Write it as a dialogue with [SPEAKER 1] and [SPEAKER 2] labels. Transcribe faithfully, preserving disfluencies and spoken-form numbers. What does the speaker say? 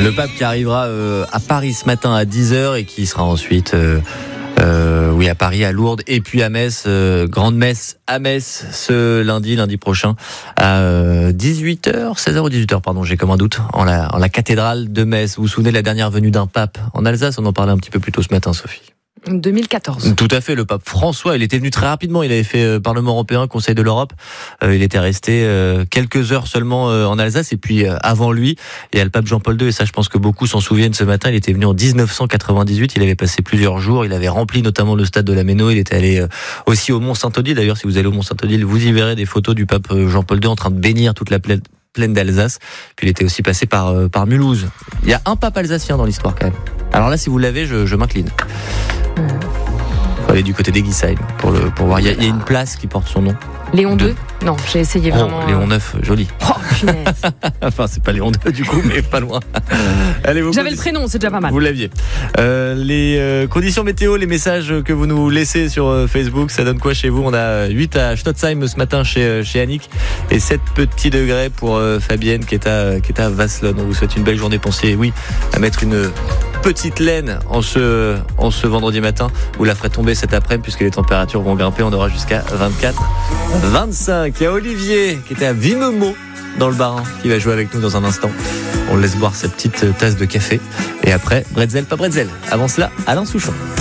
[SPEAKER 1] Le pape qui arrivera euh, à Paris ce matin à dix heures et qui sera ensuite euh, euh, oui, à Paris, à Lourdes et puis à Metz. Euh, grande messe à Metz ce lundi, lundi prochain à euh, dix-huit heures, seize heures ou dix-huit heures, pardon, j'ai comme un doute, en la, en la cathédrale de Metz. Vous vous souvenez de la dernière venue d'un pape en Alsace? On en parlait un petit peu plus tôt ce matin, Sophie.
[SPEAKER 2] deux mille quatorze.
[SPEAKER 1] Tout à fait, le pape François, il était venu très rapidement, il avait fait euh, Parlement européen, Conseil de l'Europe, euh, il était resté euh, quelques heures seulement euh, en Alsace, et puis euh, avant lui, il y a le pape Jean-Paul deux, et ça je pense que beaucoup s'en souviennent ce matin, il était venu en dix-neuf cent quatre-vingt-dix-huit, il avait passé plusieurs jours, il avait rempli notamment le stade de la Méno, il était allé euh, aussi au Mont Saint-Odile, d'ailleurs si vous allez au Mont Saint-Odile, vous y verrez des photos du pape Jean-Paul deux en train de bénir toute la plaine plaine d'Alsace, puis il était aussi passé par, euh, par Mulhouse. Il y a un pape alsacien dans l'histoire quand même. Alors là si vous l'avez, je, je m'incline. Mmh. Faut aller du côté des Guisheim pour le pour voir. Il y, a, il y a une place qui porte son nom.
[SPEAKER 2] Léon deux. Non, j'ai essayé vraiment.
[SPEAKER 1] Oh, Léon neuf, joli.
[SPEAKER 2] Oh, punaise.
[SPEAKER 1] Enfin, c'est pas Léon deux du coup, mais pas loin. Allez, vous
[SPEAKER 2] J'avais le prénom, c'est déjà pas mal.
[SPEAKER 1] Vous l'aviez. Euh, les euh, conditions météo, les messages que vous nous laissez sur euh, Facebook, ça donne quoi chez vous? On a huit à Stotzheim ce matin chez euh, chez Annick et sept petits degrés pour euh, Fabienne qui est à qui est à Vasselonne. On vous souhaite une belle journée. Pensez, oui, à mettre une petite laine en ce en ce vendredi matin. Vous la ferez tomber cet après-midi puisque les températures vont grimper. On aura jusqu'à vingt-quatre, vingt-cinq. Il y a Olivier qui était à Vimemo dans le Bas-Rhin qui va jouer avec nous dans un instant. On le laisse boire sa petite tasse de café et après bretzel pas bretzel. Avant cela, Alain Souchon.